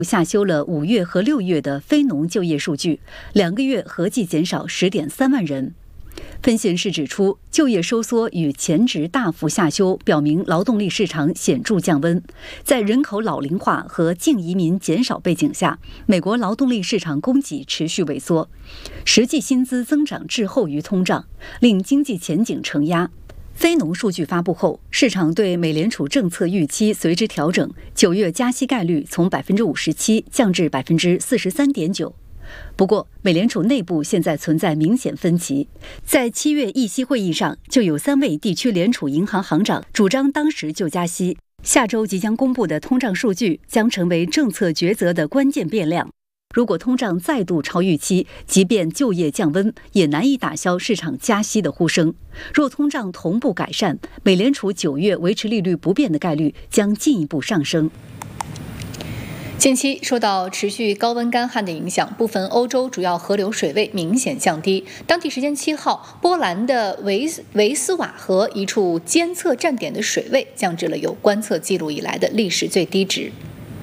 下修了5月和6月的非农就业数据，2个月合计减少10.3万人。分析人士指出，就业收缩与前值大幅下修，表明劳动力市场显著降温。在人口老龄化和净移民减少背景下，美国劳动力市场供给持续萎缩，实际薪资增长滞后于通胀，令经济前景承压。非农数据发布后，市场对美联储政策预期随之调整，9月加息概率从57%降至43.9%。不过，美联储内部现在存在明显分歧。在7月议息会议上，就有3位地区联储银行行长主张当时就加息。下周即将公布的通胀数据将成为政策抉择的关键变量。如果通胀再度超预期，即便就业降温，也难以打消市场加息的呼声。若通胀同步改善，美联储9月维持利率不变的概率将进一步上升。 近期受到持续高温干旱的影响，部分欧洲主要河流水位明显降低。当地时间7号，波兰的维斯瓦河一处监测站点的水位降至了有观测记录以来的历史最低值。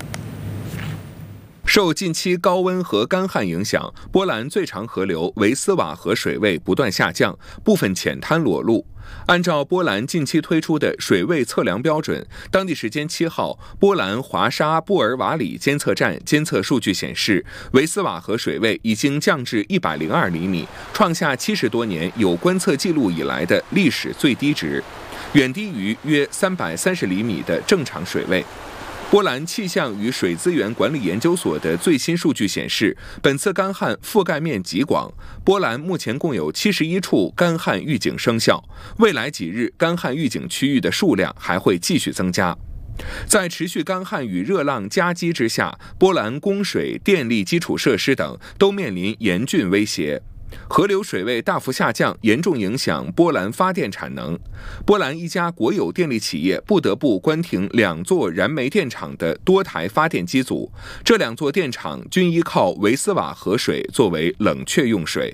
受近期高温和干旱影响，波兰最长河流维斯瓦河水位不断下降，部分浅滩裸露。按照波兰近期推出的水位测量标准，当地时间7号，波兰华沙布尔瓦里监测站监测数据显示，维斯瓦河水位已经降至102厘米，创下70多年有观测记录以来的历史最低值，远低于约330厘米的正常水位。波兰气象与水资源管理研究所的最新数据显示，本次干旱覆盖面极广，波兰目前共有71处干旱预警生效，未来几日干旱预警区域的数量还会继续增加。在持续干旱与热浪夹击之下，波兰供水、电力基础设施等都面临严峻威胁。河流水位大幅下降，严重影响波兰发电产能。波兰一家国有电力企业不得不关停2座燃煤电厂的多台发电机组，这2座电厂均依靠维斯瓦河水作为冷却用水。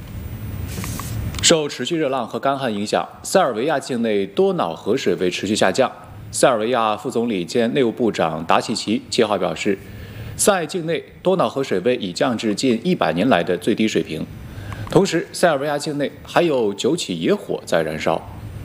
受持续热浪和干旱影响，塞尔维亚境内多瑙河水位持续下降。塞尔维亚副总理兼内务部长达契奇7号表示，塞境内多瑙河水位已降至近100年来的最低水平。同时，塞尔维亚境内还有9起野火在燃烧。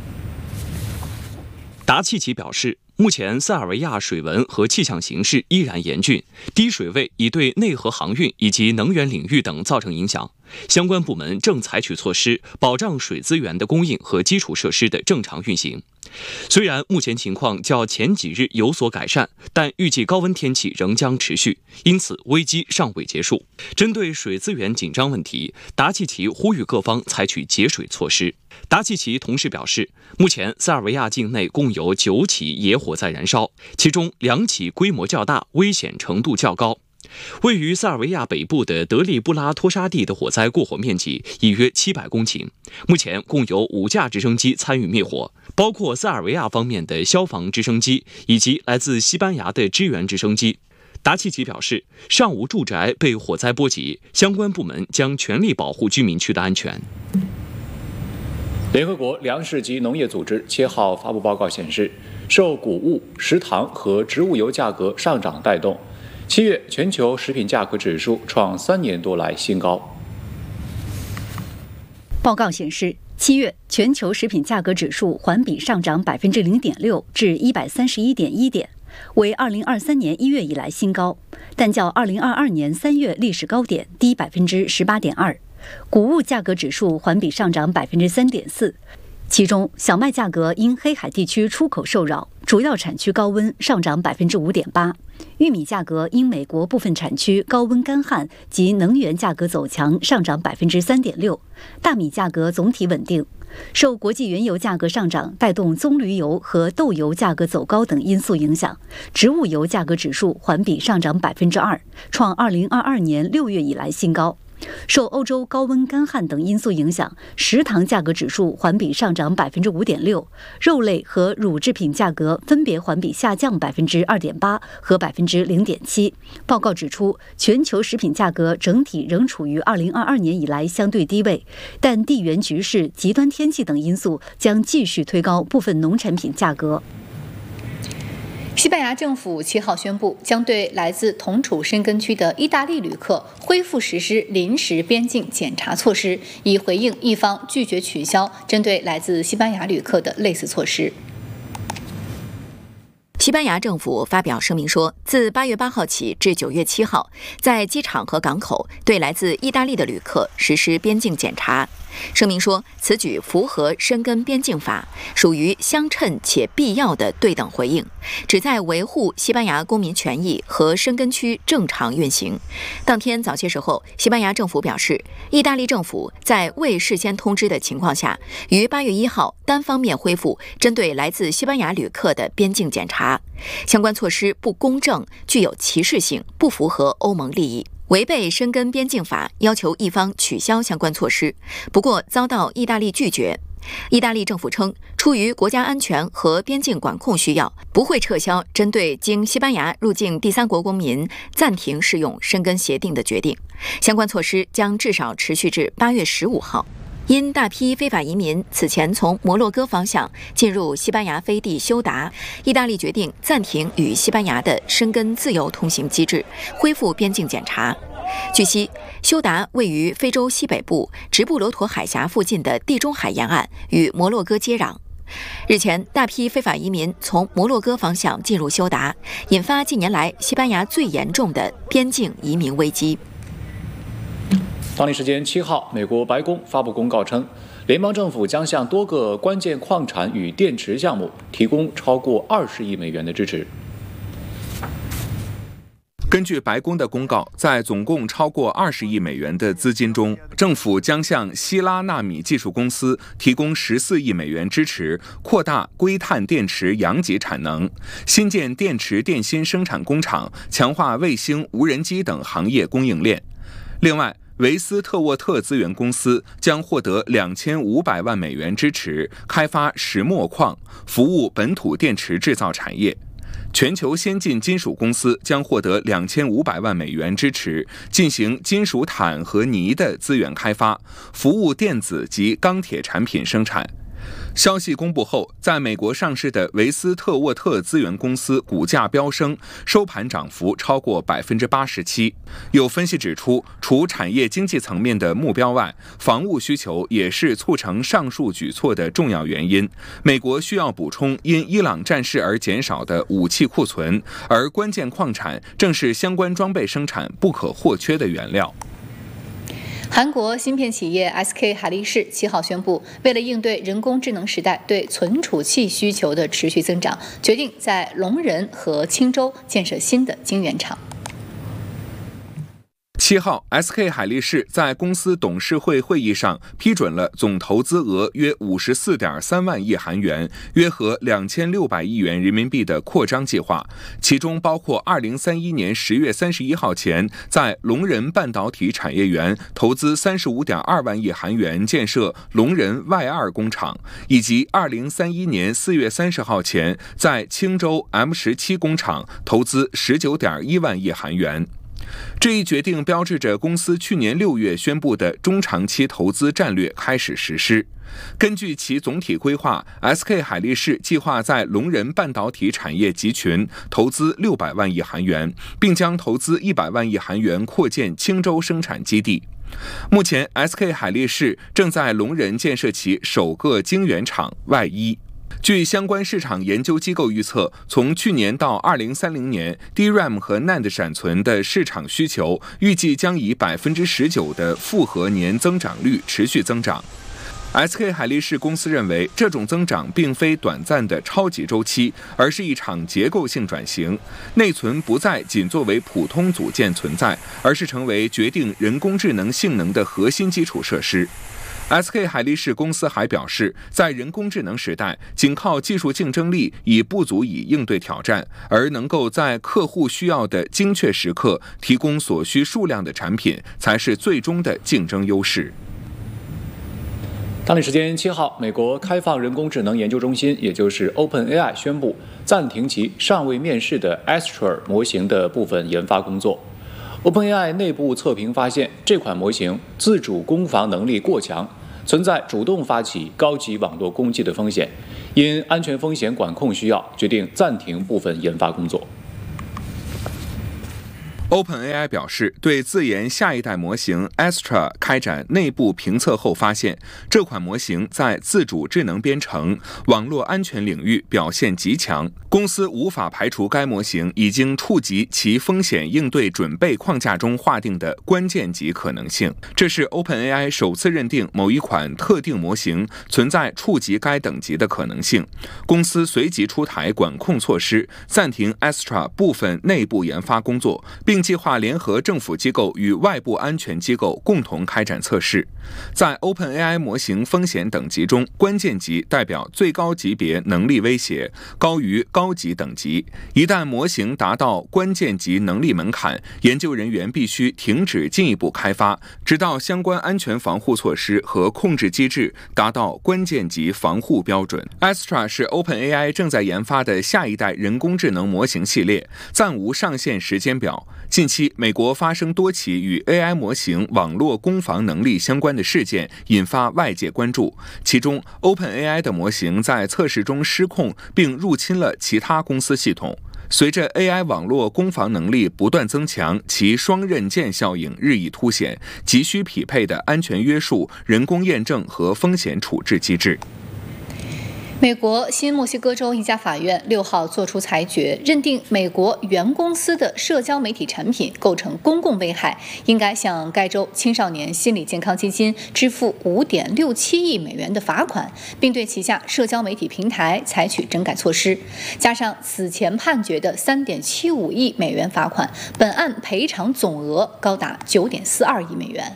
达契奇表示，目前塞尔维亚水文和气象形势依然严峻，低水位已对内河航运以及能源领域等造成影响。相关部门正采取措施，保障水资源的供应和基础设施的正常运行。虽然目前情况较前几日有所改善，但预计高温天气仍将持续，因此危机尚未结束。针对水资源紧张问题，达契奇呼吁各方采取节水措施。达契奇同时表示，目前塞尔维亚境内共有9起野火在燃烧，其中2起规模较大，危险程度较高。位于塞尔维亚北部的德利布拉托沙地的火灾过火面积已约700公顷，目前共有5架直升机参与灭火，包括塞尔维亚方面的消防直升机以及来自西班牙的支援直升机。达契奇表示，尚无住宅被火灾波及，相关部门将全力保护居民区的安全。 联合国粮食及农业组织7号发布报告显示，受谷物、食糖和植物油价格上涨带动，7月全球食品价格指数创3年多来新高。 报告显示，7月全球食品价格指数环比上涨0.6%至131.1点，为2023年1月以来新高，但较2022年3月历史高点低18.2%。谷物价格指数环比上涨3.4%，其中小麦价格因黑海地区出口受扰，主要产区高温上涨5.8%。玉米价格因美国部分产区高温干旱及能源价格走强上涨3.6%，大米价格总体稳定。受国际原油价格上涨带动棕榈油和豆油价格走高等因素影响，植物油价格指数环比上涨2%，创2022年6月以来新高。受欧洲高温干旱等因素影响，食糖价格指数环比上涨5.6%，肉类和乳制品价格分别环比下降2.8%和0.7%。报告指出，全球食品价格整体仍处于2022年以来相对低位，但地缘局势、极端天气等因素将继续推高部分农产品价格。 西班牙政府7号宣布，将对来自同处申根区的意大利旅客恢复实施临时边境检查措施，以回应一方拒绝取消针对来自西班牙旅客的类似措施。 西班牙政府发表声明说，自8月8号起至9月7号，在机场和港口对来自意大利的旅客实施边境检查。声明说，此举符合申根边境法，属于相称且必要的对等回应，旨在维护西班牙公民权益和申根区正常运行。当天早些时候，西班牙政府表示，意大利政府在未事先通知的情况下，于8月1号单方面恢复针对来自西班牙旅客的边境检查。相关措施不公正，具有歧视性，不符合欧盟利益，违背申根边境法，要求一方取消相关措施，不过遭到意大利拒绝。意大利政府称，出于国家安全和边境管控需要，不会撤销针对经西班牙入境第三国公民暂停适用申根协定的决定。相关措施将至少持续至8月15号。因大批非法移民此前从摩洛哥方向进入西班牙飞地休达，意大利决定暂停与西班牙的申根自由通行机制，恢复边境检查。据悉，休达位于非洲西北部直布罗陀海峡附近的地中海沿岸，与摩洛哥接壤。日前，大批非法移民从摩洛哥方向进入休达，引发近年来西班牙最严重的边境移民危机。 当地时间7号，美国白宫发布公告称，联邦政府将向多个关键矿产与电池项目提供超过20亿美元的支持。 根据白宫的公告，在总共超过20亿美元的资金中，政府将向希拉纳米技术公司提供14亿美元支持，扩大硅碳电池阳极产能，新建电池电芯生产工厂，强化卫星、无人机等行业供应链。另外，维斯特沃特资源公司将获得2500万美元支持，开发石墨矿，服务本土电池制造产业。全球先进金属公司将获得2500万美元支持，进行金属钽和泥的资源开发，服务电子及钢铁产品生产。消息公布后，在美国上市的维斯特沃特资源公司股价飙升，收盘涨幅超过87%。有分析指出，除产业经济层面的目标外，防务需求也是促成上述举措的重要原因。美国需要补充因伊朗战事而减少的武器库存，而关键矿产正是相关装备生产不可或缺的原料。 韩国芯片企业 SK 海力士7号宣布，为了应对人工智能时代对存储器需求的持续增长，决定在龙仁和青州建设新的晶圆厂。 7号 ，SK 海力士在公司董事会会议上批准了总投资额约54.3万亿韩元，约合2600亿元人民币的扩张计划，其中包括2031年10月31号前在龙仁半导体产业园投资35.2万亿韩元建设龙仁Y2工厂，以及2031年4月30号前在青州 M17工厂投资19.1万亿韩元。这一决定标志着公司去年6月宣布的中长期投资战略开始实施。根据其总体规划 ，SK 海力士计划在龙仁半导体产业集群投资600万亿韩元，并将投资100万亿韩元扩建青州生产基地。目前 ，SK 海力士正在龙仁建设其首个晶圆厂 Y1。据相关市场研究机构预测，从去年到2030年 ，DRAM 和 NAND 闪存的市场需求预计将以19%的复合年增长率持续增长。SK 海力士公司认为，这种增长并非短暂的超级周期，而是一场结构性转型。内存不再仅作为普通组件存在，而是成为决定人工智能性能的核心基础设施。SK 海力士公司还表示，在人工智能时代，仅靠技术竞争力已不足以应对挑战，而能够在客户需要的精确时刻提供所需数量的产品，才是最终的竞争优势。 当地时间7号，美国开放人工智能研究中心，也就是 OpenAI 宣布暂停其尚未面世的 Astral 模型的部分研发工作。OpenAI 内部测评发现，这款模型自主攻防能力过强， 存在主动发起高级网络攻击的风险，因安全风险管控需要，决定暂停部分研发工作。 OpenAI 表示，对自研下一代模型 Astra 开展内部评测后发现，这款模型在自主智能编程、网络安全领域表现极强。公司无法排除该模型已经触及其风险应对准备框架中划定的关键级可能性。这是 OpenAI 首次认定某一款特定模型存在触及该等级的可能性。公司随即出台管控措施，暂停 Astra 部分内部研发工作，并计划联合政府机构与外部安全机构共同开展测试。在 OpenAI 模型风险等级中，关键级代表最高级别能力威胁，高于高级等级。一旦模型达到关键级能力门槛，研究人员必须停止进一步开发，直到相关安全防护措施和控制机制达到关键级防护标准。Astra 是 OpenAI 正在研发的下一代人工智能模型系列，暂无上线时间表。近期，美国发生多起与 AI 模型网络攻防能力相关的事件，引发外界关注。其中 ，OpenAI 的模型在测试中失控，并入侵了其他公司系统。随着 AI 网络攻防能力不断增强，其双刃剑效应日益凸显，急需匹配的安全约束、人工验证和风险处置机制。 美国新墨西哥州一家法院6号作出裁决，认定美国原公司的社交媒体产品构成公共危害，应该向该州青少年心理健康基金支付5.67亿美元的罚款，并对旗下社交媒体平台采取整改措施。加上此前判决的3.75亿美元罚款，本案赔偿总额高达9.42亿美元。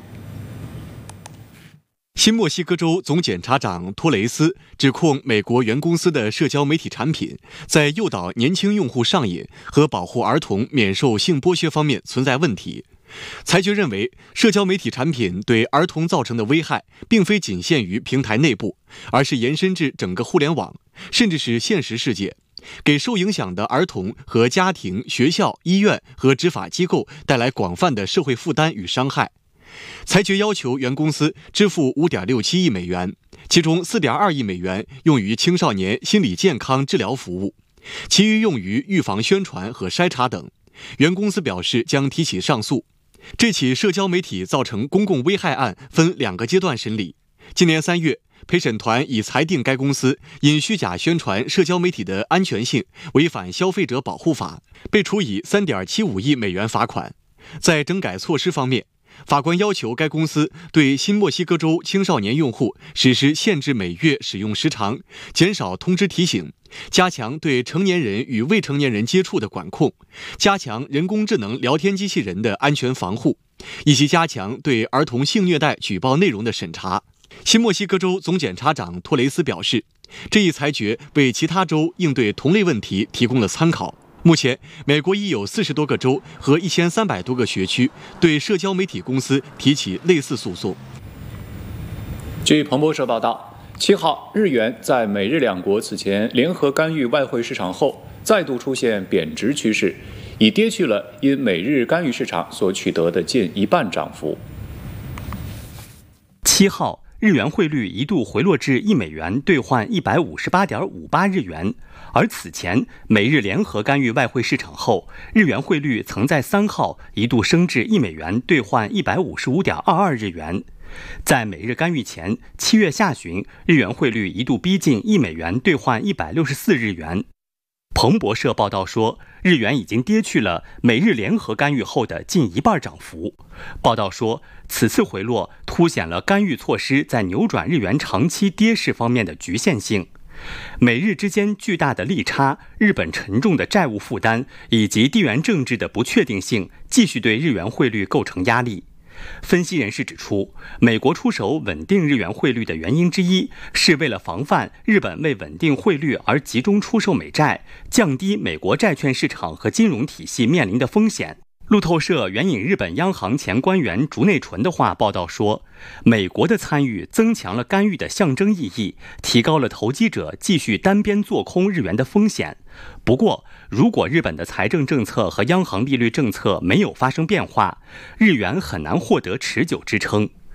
新墨西哥州总检察长托雷斯指控美国原公司的社交媒体产品在诱导年轻用户上瘾和保护儿童免受性剥削方面存在问题。裁决认为，社交媒体产品对儿童造成的危害并非仅限于平台内部，而是延伸至整个互联网，甚至是现实世界，给受影响的儿童和家庭、学校、医院和执法机构带来广泛的社会负担与伤害。裁决要求原公司支付5.67亿美元，其中4.2亿美元用于青少年心理健康治疗服务，其余用于预防宣传和筛查等。原公司表示将提起上诉。这起社交媒体造成公共危害案分2个阶段审理。今年3月，陪审团已裁定该公司因虚假宣传社交媒体的安全性，违反消费者保护法，被处以3.75亿美元罚款。在整改措施方面，法官要求该公司对新墨西哥州青少年用户实施限制每月使用时长，减少通知提醒，加强对成年人与未成年人接触的管控，加强人工智能聊天机器人的安全防护，以及加强对儿童性虐待举报内容的审查。新墨西哥州总检察长托雷斯表示，这一裁决为其他州应对同类问题提供了参考。目前，美国已有40多个州和1300多个学区对社交媒体公司提起类似诉讼。 据彭博社报道，7号，日元在美日两国此前联合干预外汇市场后，再度出现贬值趋势，已跌去了因美日干预市场所取得的近1半涨幅。 7号，日元汇率一度回落至1美元兑换158.58日元。而此前美日联合干预外汇市场后，日元汇率曾在3号一度升至1美元兑换155.22日元。在美日干预前，7月下旬，日元汇率一度逼近1美元兑换164日元。彭博社报道说，日元已经跌去了美日联合干预后的近1半涨幅。报道说，此次回落凸显了干预措施在扭转日元长期跌势方面的局限性。美日之间巨大的利差、日本沉重的债务负担以及地缘政治的不确定性，继续对日元汇率构成压力。分析人士指出，美国出手稳定日元汇率的原因之一，是为了防范日本为稳定汇率而集中出售美债，降低美国债券市场和金融体系面临的风险。路透社援引日本央行前官员竹内纯的话报道说，美国的参与增强了干预的象征意义，提高了投机者继续单边做空日元的风险。不过，如果日本的财政政策和央行利率政策没有发生变化，日元很难获得持久支撑。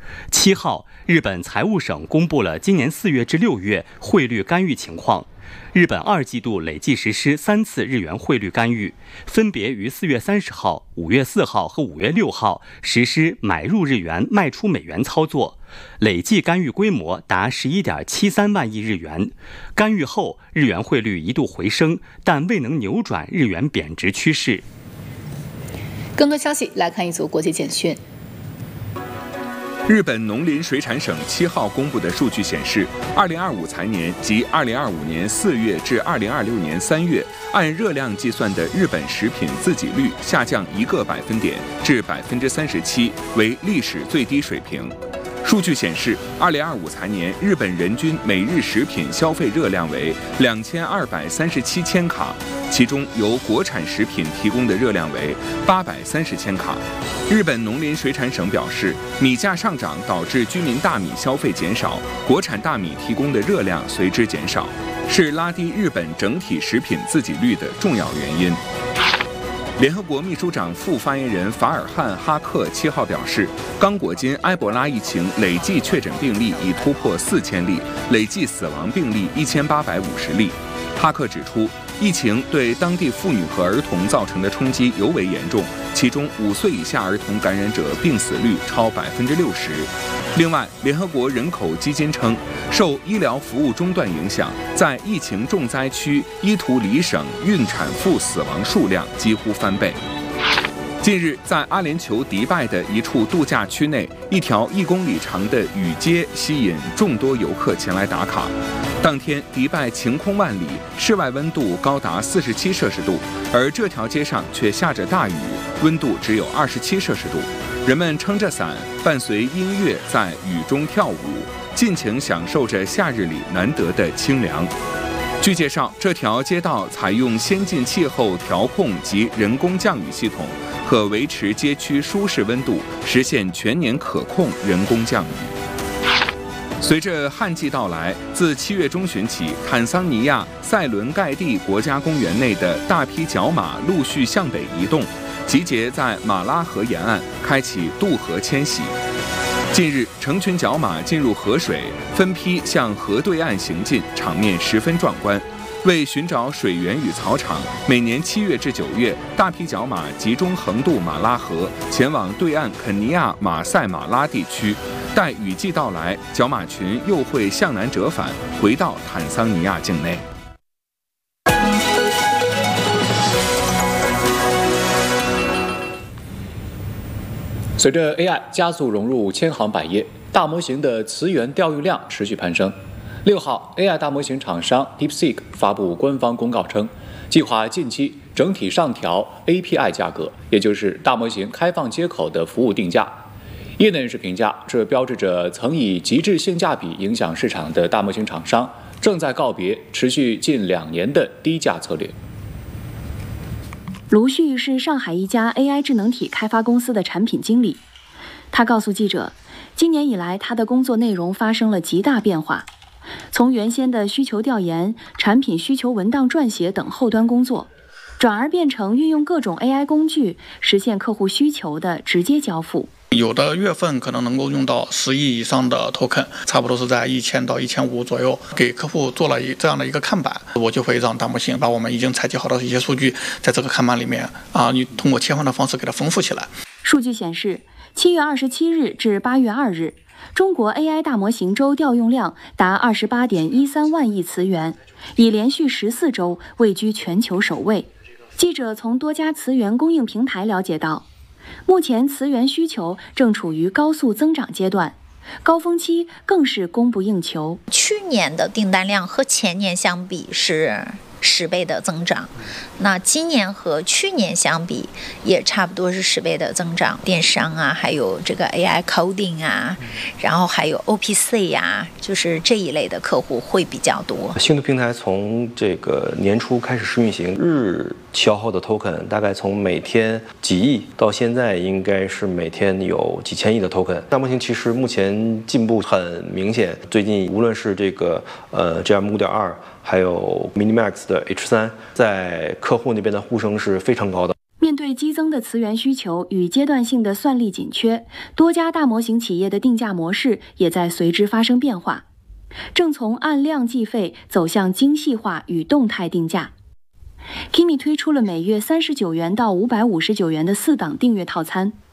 7号，日本财务省公布了今年4月至6月汇率干预情况。日本2季度累计实施3次日元汇率干预，分别于4月30号、5月4号和5月6号实施买入日元、卖出美元操作，累计干预规模达11.73万亿日元。干预后，日元汇率一度回升，但未能扭转日元贬值趋势。 更多消息来看一组国际简讯。 日本农林水产省7号公布的数据显示，2025财年及2025年4月至2026年3月，按热量计算的日本食品自给率下降1个百分点至37%，为历史最低水平。数据显示，2025财年日本人均每日食品消费热量为2237千卡，其中由国产食品提供的热量为830千卡。日本农林水产省表示，米价上涨导致居民大米消费减少，国产大米提供的热量随之减少，是拉低日本整体食品自给率的重要原因。联合国秘书长副发言人法尔汉·哈克7号表示，刚果金埃博拉疫情累计确诊病例已突破4000例，累计死亡病例1850例。哈克指出，疫情对当地妇女和儿童造成的冲击尤为严重，其中5岁以下儿童感染者病死率超60%。另外，联合国人口基金称，受医疗服务中断影响，在疫情重灾区伊图里省孕产妇死亡数量几乎翻倍。近日，在阿联酋迪拜的一处度假区内，一条1公里长的雨街吸引众多游客前来打卡。当天，迪拜晴空万里，室外温度高达47摄氏度，而这条街上却下着大雨，温度只有27摄氏度。人们撑着伞，伴随音乐在雨中跳舞，尽情享受着夏日里难得的清凉。据介绍，这条街道采用先进气候调控及人工降雨系统，可维持街区舒适温度，实现全年可控人工降雨。随着旱季到来，自7月中旬起，坦桑尼亚塞伦盖蒂国家公园内的大批角马陆续向北移动，集结在马拉河沿岸，开启渡河迁徙。近日，成群角马进入河水，分批向河对岸行进，场面十分壮观。为寻找水源与草场，每年7月至9月，大批角马集中横渡马拉河，前往对岸肯尼亚马赛马拉地区。待雨季到来，角马群又会向南折返，回到坦桑尼亚境内。 随着 AI 加速融入千行百业，大模型的词源调用量持续攀升。6号 ，AI 大模型厂商 DeepSeek 发布官方公告称，计划近期整体上调 API 价格，也就是大模型开放接口的服务定价。业内人士评价，这标志着曾以极致性价比影响市场的大模型厂商正在告别持续近2年的低价策略。 卢旭是上海一家 AI 智能体开发公司的产品经理，他告诉记者，今年以来他的工作内容发生了极大变化，从原先的需求调研、产品需求文档撰写等后端工作，转而变成运用各种 AI 工具实现客户需求的直接交付。 有的月份可能能够用到10亿以上的 token， 差不多是在1000到1500左右，给客户做了这样的一个看板，我就会让大模型把我们已经采集好的一些数据，在这个看板里面你通过切换的方式给它丰富起来。 数据显示，7月27日至8月2日，中国 AI 大模型周调用量达28.13万亿词元，已连续14周位居全球首位。记者从多家词源供应平台了解到，目前词源需求正处于高速增长阶段，高峰期更是供不应求。 去年的订单量和前年相比是10倍的增长，那今年和去年相比也差不多是10倍的增长。电商啊，还有这个 AI coding 啊，然后还有 OPC 啊，就是这一类的客户会比较多。 星图平台从这个年初开始试运行，日消耗的 token 大概从每天几亿到现在应该是每天有几千亿的 token。大模型其实目前进步很明显，最近无论是这个GM 5.2。还有 Minimax 的 H3， 在客户那边的呼声是非常高的。 面面对激增的词源需求与阶段性的算力紧缺，多家大模型企业的定价模式也在随之发生变化，正从按量计费走向精细化与动态定价。Kimi 推出了每月39元到559元的4档订阅套餐，